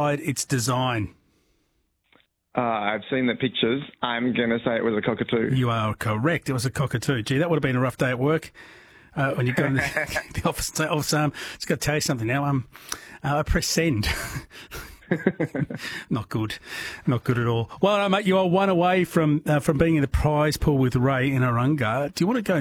inside its design? I've seen the pictures. I'm going to say it was a cockatoo. You are correct. It was a cockatoo. Gee, that would have been a rough day at work. When you go in the office, just got to tell you something now. I press send. Not good. Not good at all. Well, mate, you are one away from being in the prize pool with Ray in Arunga. Do you want to go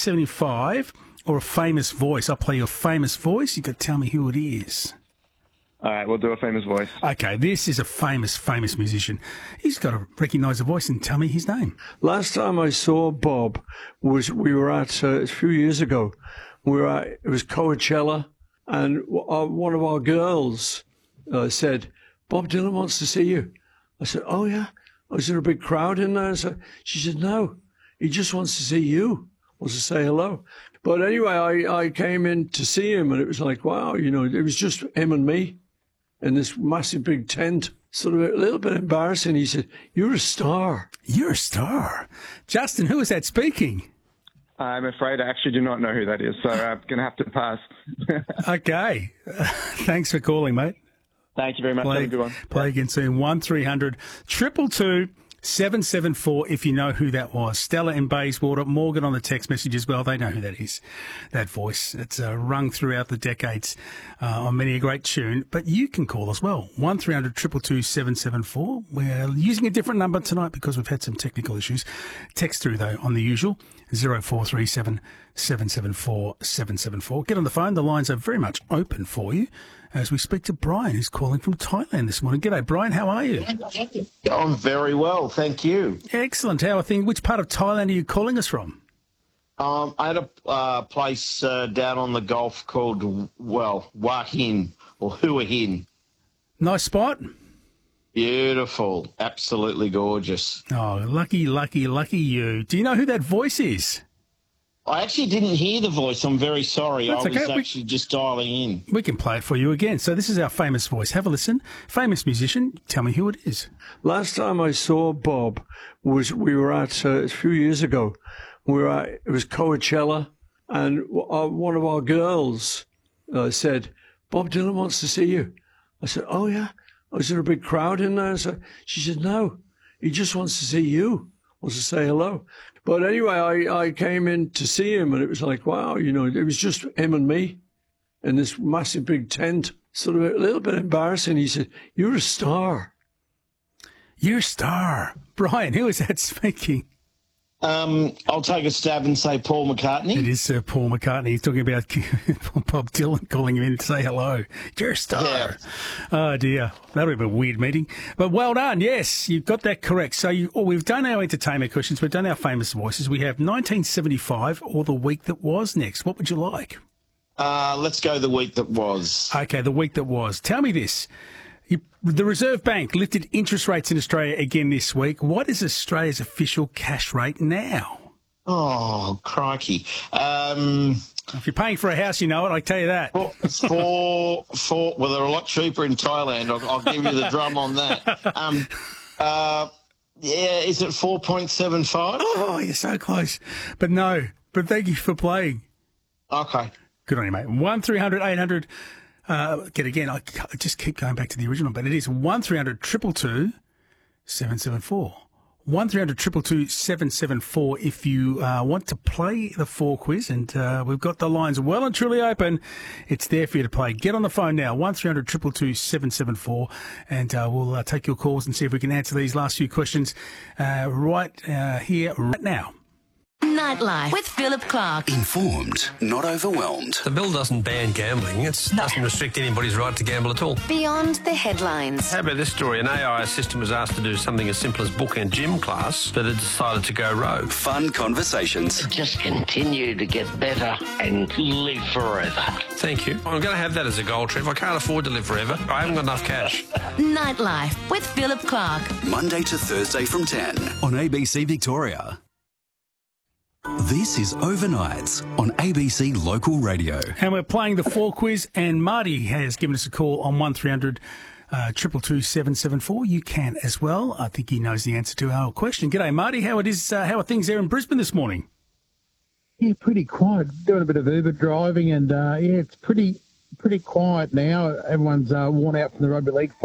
1975 or a famous voice? I'll play you a famous voice. You've got to tell me who it is. All right, we'll do a famous voice. Okay, this is a famous musician. He's got to recognise the voice and tell me his name. Last time I saw Bob we were at a few years ago. It was Coachella, and one of our girls said, "Bob Dylan wants to see you." I said, "Oh yeah." Was there a big crowd in there? She said, "No, he just wants to see you. Wants to say hello." But anyway, I came in to see him, and it was like, wow, it was just him and me in this massive big tent. Sort of a little bit embarrassing. He said, "You're a star." You're a star. Justin, who is that speaking? I'm afraid I actually do not know who that is, so I'm going to have to pass. Okay. Thanks for calling, mate. Thank you very much. Have a good one. Play again soon. 1300 222 774 if you know who that was. Stella in Bayswater, Morgan on the text message as well. They know who that is, that voice. It's rung throughout the decades on many a great tune. But you can call as well. 1300 222 774. We're using a different number tonight because we've had some technical issues. Text through, though, on the usual 0437 774 774. Get on the phone. The lines are very much open for you as we speak to Brian, who's calling from Thailand this morning. G'day, Brian. How are you? I'm very well, thank you. Excellent. How are things? Which part of Thailand are you calling us from? I had a place down on the Gulf called, Hua Hin, or Hua Hin. Nice spot? Beautiful. Absolutely gorgeous. Oh, lucky you. Do you know who that voice is? I actually didn't hear the voice. I'm very sorry. That's I was okay. actually just dialing in. We can play it for you again. So this is our famous voice. Have a listen. Famous musician. Tell me who it is. Last time I saw Bob we were at a few years ago. It was Coachella, and one of our girls said, "Bob Dylan wants to see you." I said, "Oh yeah." Was there a big crowd in there? She said, "No, he just wants to see you. Wants to say hello." But anyway, I came in to see him, and it was like, wow, it was just him and me in this massive big tent. Sort of a little bit embarrassing. He said, "You're a star." You're a star. Brian, who is that speaking? I'll take a stab and say Paul McCartney. It is Sir Paul McCartney. He's talking about Bob Dylan calling him in to say hello. You're a star. Yeah. Oh, dear. That'll be a weird meeting. But well done. Yes, you've got that correct. So we've done our entertainment questions. We've done our famous voices. We have 1975 or the week that was next. What would you like? Let's go the week that was. Okay, the week that was. Tell me this. The Reserve Bank lifted interest rates in Australia again this week. What is Australia's official cash rate now? Oh, crikey. If you're paying for a house, you know it, I tell you that. Well, they're a lot cheaper in Thailand. I'll give you the drum on that. Is it 4.75? Oh, you're so close. But no. But thank you for playing. Okay. Good on you, mate. 1300 800. Again, I just keep going back to the original, but it is 1300 222 774. 1300 222 774 if you want to play the 4 quiz, and we've got the lines well and truly open. It's there for you to play. Get on the phone now, 1300 222 774, and we'll take your calls and see if we can answer these last few questions right here, right now. Nightlife with Philip Clark. Informed, not overwhelmed. The bill doesn't ban gambling. It doesn't restrict anybody's right to gamble at all. Beyond the headlines. How about this story? An AI assistant was asked to do something as simple as book a gym class, but it decided to go rogue. Fun conversations. Just continue to get better and live forever. Thank you. I'm going to have that as a goal, Trev. I can't afford to live forever. I haven't got enough cash. Nightlife with Philip Clark. Monday to Thursday from 10 on ABC Victoria. This is Overnights on ABC Local Radio. And we're playing the 4 quiz, and Marty has given us a call on 1300 222 774. You can as well. I think he knows the answer to our question. G'day, Marty. How are things there in Brisbane this morning? Yeah, pretty quiet. Doing a bit of Uber driving, and it's pretty quiet now. Everyone's worn out from the rugby league